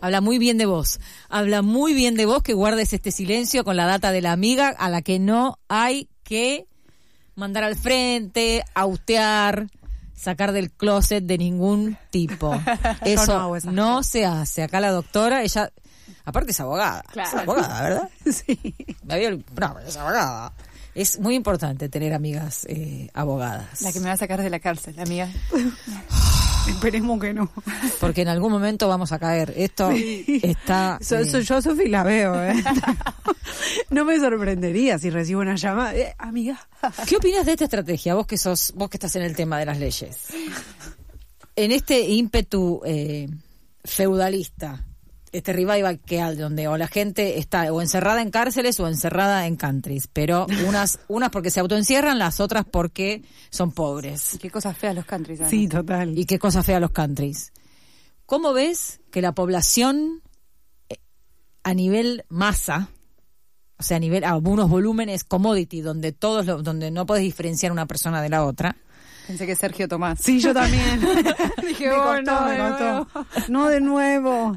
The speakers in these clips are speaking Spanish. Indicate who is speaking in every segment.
Speaker 1: Habla muy bien de vos. Habla muy bien de vos que guardes este silencio con la data de la amiga a la que no hay que mandar al frente, autear, sacar del closet de ningún tipo. Eso no se hace. Acá la doctora, ella, aparte es abogada.
Speaker 2: Claro.
Speaker 1: Es abogada, ¿verdad?
Speaker 2: Sí.
Speaker 1: No, es abogada. Es muy importante tener amigas abogadas.
Speaker 2: La que me va a sacar de la cárcel, amiga. Esperemos que no.
Speaker 1: Porque en algún momento vamos a caer. Esto está...
Speaker 2: Yo, Sofi, la veo, No me sorprendería si recibo una llamada. Amiga.
Speaker 1: ¿Qué opinas de esta estrategia? Vos que estás en el tema de las leyes. En este ímpetu feudalista, este revival que hay, donde o la gente está o encerrada en cárceles o encerrada en countries, pero unas porque se autoencierran, las otras porque son pobres.
Speaker 2: Y qué cosas feas los countries. ¿Sabes?
Speaker 3: Sí, total.
Speaker 1: Y qué cosas feas los countries. ¿Cómo ves que la población a nivel masa, o sea, a nivel algunos volúmenes commodity, donde donde no podés diferenciar una persona de la otra?
Speaker 2: Pensé que Sergio Tomás.
Speaker 3: Sí, yo también.
Speaker 2: Dije,
Speaker 3: me
Speaker 2: costó.
Speaker 3: No de nuevo.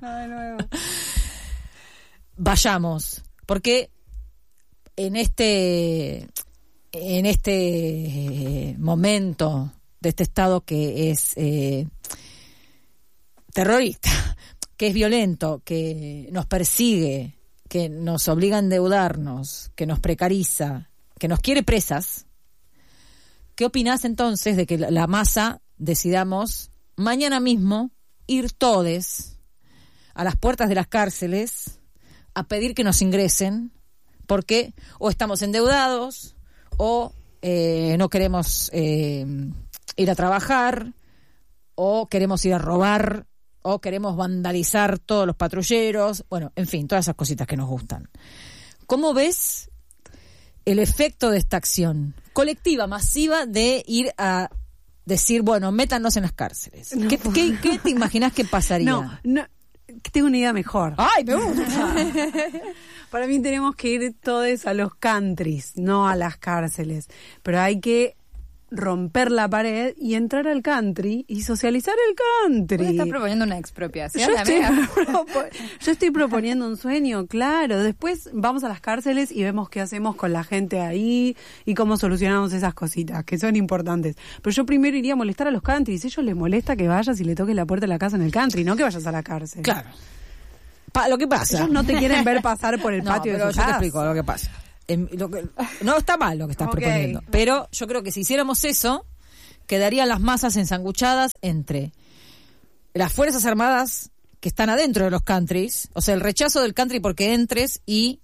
Speaker 1: Vayamos, porque en este momento de este Estado que es terrorista, que es violento, que nos persigue, que nos obliga a endeudarnos, que nos precariza, que nos quiere presas, ¿qué opinás entonces de que la masa decidamos mañana mismo ir todes a las puertas de las cárceles a pedir que nos ingresen porque o estamos endeudados o no queremos ir a trabajar o queremos ir a robar o queremos vandalizar todos los patrulleros, bueno, en fin, todas esas cositas que nos gustan? ¿Cómo ves el efecto de esta acción colectiva, masiva, de ir a decir, bueno, métanos en las cárceles?
Speaker 3: No.
Speaker 1: ¿Qué te imaginás que pasaría?
Speaker 3: No, tengo una idea mejor.
Speaker 1: ¡Ay, me gusta!
Speaker 3: Para mí tenemos que ir todos a los countries, no a las cárceles. Pero hay que romper la pared y entrar al country y socializar el country.
Speaker 2: ¿Vos estás proponiendo una expropiación?
Speaker 3: Yo estoy proponiendo un sueño, claro. Después vamos a las cárceles y vemos qué hacemos con la gente ahí y cómo solucionamos esas cositas que son importantes. Pero yo primero iría a molestar a los countries. A ellos les molesta que vayas y le toques la puerta de la casa en el country, no que vayas a la cárcel.
Speaker 1: Claro. Lo que pasa.
Speaker 3: Ellos no te quieren ver pasar por el patio de su
Speaker 1: casa. Yo te explico lo que pasa. No está mal lo que estás proponiendo, pero yo creo que si hiciéramos eso, quedarían las masas ensanguchadas entre las Fuerzas Armadas que están adentro de los countries, o sea, el rechazo del country porque entres, y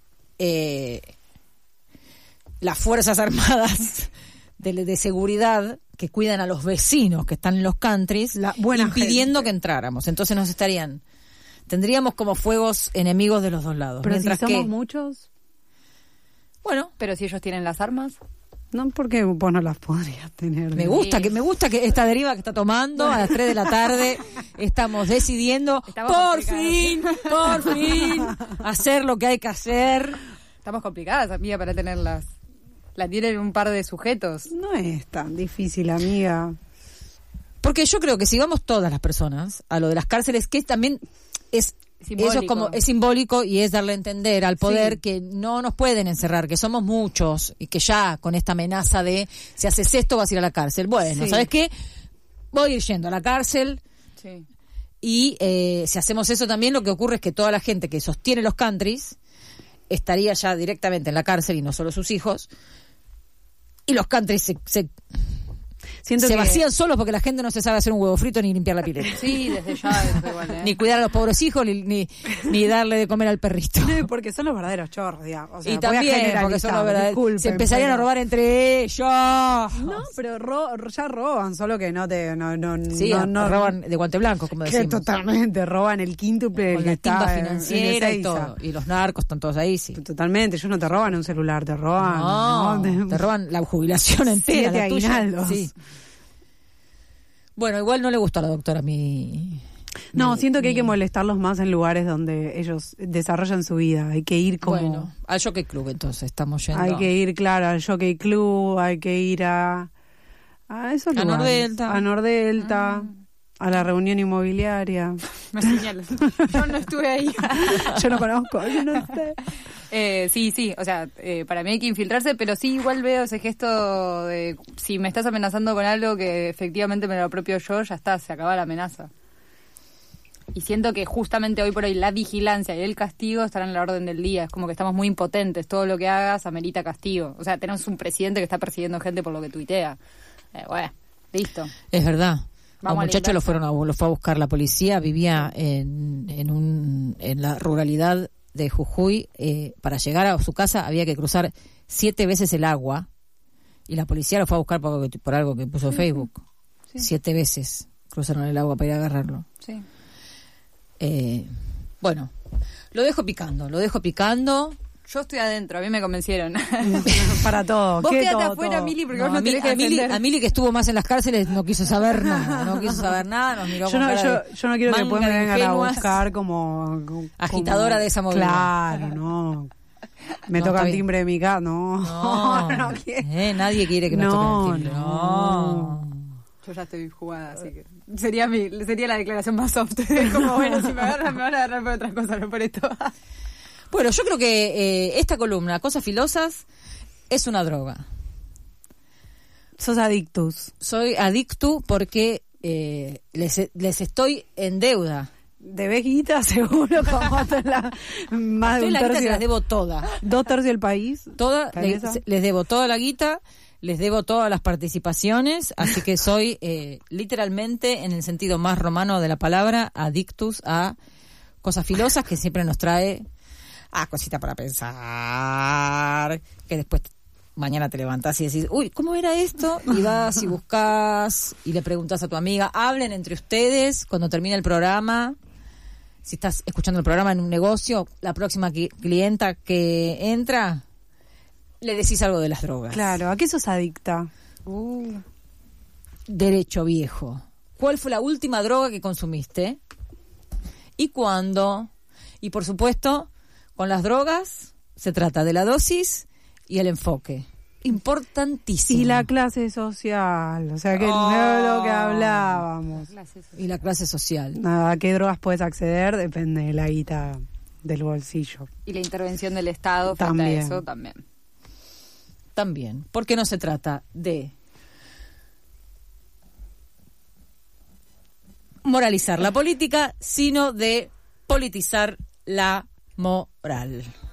Speaker 1: las Fuerzas Armadas de seguridad que cuidan a los vecinos que están en los countries, impidiendo gente que entráramos. Entonces tendríamos como fuegos enemigos de los dos lados.
Speaker 3: Pero
Speaker 1: mientras
Speaker 3: si somos muchos...
Speaker 2: Bueno, pero si ellos tienen las armas,
Speaker 3: no, porque vos no las podrías tener.
Speaker 1: Me gusta que esta deriva que está tomando a las 3 de la tarde estamos decidiendo por fin hacer lo que hay que hacer.
Speaker 2: Estamos complicadas, amiga, para tenerlas. La tienen un par de sujetos.
Speaker 3: No es tan difícil, amiga.
Speaker 1: Porque yo creo que si vamos todas las personas a lo de las cárceles, que también es simbólico y es darle a entender al poder que no nos pueden encerrar, que somos muchos y que ya con esta amenaza de si haces esto vas a ir a la cárcel. Bueno, ¿sabes qué? Voy a ir yendo a la cárcel.
Speaker 2: Sí.
Speaker 1: Y si hacemos eso también, lo que ocurre es que toda la gente que sostiene los countries estaría ya directamente en la cárcel y no solo sus hijos. Y los countries se vacían solos porque la gente no se sabe hacer un huevo frito ni limpiar la pileta.
Speaker 2: Sí, desde ya es igual,
Speaker 1: ni cuidar a los pobres hijos, ni darle de comer al perrito.
Speaker 3: Porque son los verdaderos chorros, digamos. O sea,
Speaker 1: y también porque son los verdaderos.
Speaker 3: Disculpen,
Speaker 1: se empezarían a robar entre ellos.
Speaker 3: No, pero ya roban, solo que no
Speaker 1: roban de guante blanco, como decimos.
Speaker 3: Que totalmente, roban el quíntuple
Speaker 1: con la timba financiera y todo. Y los narcos están todos ahí, sí.
Speaker 3: Totalmente, ellos no te roban un celular, te roban...
Speaker 1: te roban la jubilación entera, la tuya. Sí. Bueno, igual no le gustó a la doctora
Speaker 3: siento que hay que molestarlos más en lugares donde ellos desarrollan su vida. Hay que ir como...
Speaker 1: Bueno, al Jockey Club entonces estamos yendo.
Speaker 3: Hay que ir, claro, al Jockey Club, hay que ir a esos lugares.
Speaker 1: A Nordelta.
Speaker 3: A la reunión inmobiliaria.
Speaker 2: Me señalan. Yo no estuve ahí.
Speaker 3: Yo no conozco, yo no sé.
Speaker 2: Sí, o sea, para mí hay que infiltrarse, pero sí igual veo ese gesto de si me estás amenazando con algo que efectivamente me lo apropio yo, ya está, se acaba la amenaza. Y siento que justamente hoy por hoy la vigilancia y el castigo estarán en la orden del día. Es como que estamos muy impotentes. Todo lo que hagas amerita castigo. O sea, tenemos un presidente que está persiguiendo gente por lo que tuitea. Bueno, listo.
Speaker 1: Es verdad. A un
Speaker 2: Vamos
Speaker 1: muchacho lo fue a buscar la policía. Vivía en la ruralidad de Jujuy. Para llegar a su casa había que cruzar 7 veces el agua. Y la policía lo fue a buscar por algo que puso Facebook.
Speaker 2: Sí.
Speaker 1: 7 veces cruzaron el agua para ir a agarrarlo.
Speaker 2: Sí.
Speaker 1: Bueno, lo dejo picando.
Speaker 2: Yo estoy adentro, a mí me convencieron.
Speaker 3: Para todo.
Speaker 2: Vos quédate
Speaker 3: todo,
Speaker 2: afuera,
Speaker 3: todo.
Speaker 2: Mili, porque
Speaker 1: No,
Speaker 2: vos no tenés que defender.
Speaker 1: a Mili, que estuvo más en las cárceles, no quiso saber nada. Nos miró
Speaker 3: Yo
Speaker 1: con
Speaker 3: no,
Speaker 1: cara
Speaker 3: yo no quiero que después me
Speaker 1: manga de
Speaker 3: vengan a
Speaker 1: ingenuas.
Speaker 3: buscar como
Speaker 1: Agitadora de esa movida.
Speaker 3: Claro, no. Me
Speaker 1: No,
Speaker 3: toca
Speaker 1: está
Speaker 3: el
Speaker 1: bien.
Speaker 3: timbre de mi casa, no.
Speaker 1: No,
Speaker 3: quiero.
Speaker 1: nadie quiere que nos toque el timbre. No.
Speaker 2: Yo ya estoy jugada, así que sería la declaración más soft. Es como, bueno, si me agarran, me van a agarrar por otras cosas, no por esto.
Speaker 1: Bueno, yo creo que esta columna, Cosas Filosas, es una droga.
Speaker 3: Sos adictus.
Speaker 1: Soy adicto porque les estoy en deuda.
Speaker 3: Debes guita, seguro, como más de un
Speaker 1: La guita se
Speaker 3: tercio.
Speaker 1: las debo toda.
Speaker 3: 2/3 del país.
Speaker 1: Toda,
Speaker 3: ¿Cabeza?
Speaker 1: les debo toda la guita, les debo todas las participaciones, así que soy literalmente, en el sentido más romano de la palabra, adictus a Cosas Filosas, que siempre nos trae cosita para pensar, que después mañana te levantás y decís, uy, ¿cómo era esto? Y vas y buscas y le preguntas a tu amiga, hablen entre ustedes cuando termine el programa. Si estás escuchando el programa en un negocio, la próxima clienta que entra, le decís algo de las drogas.
Speaker 3: Claro, ¿a qué sos adicta?
Speaker 1: Derecho viejo. ¿Cuál fue la última droga que consumiste? ¿Y cuándo? Y por supuesto, con las drogas se trata de la dosis y el enfoque. Importantísimo.
Speaker 3: Y la clase social, o sea que no es lo que hablábamos.
Speaker 1: Y la clase social.
Speaker 3: Nada, ¿a qué drogas puedes acceder? Depende de la guita del bolsillo.
Speaker 2: Y la intervención del Estado frente
Speaker 3: También.
Speaker 2: a eso también.
Speaker 1: También. Porque no se trata de moralizar la política, sino de politizar la moral.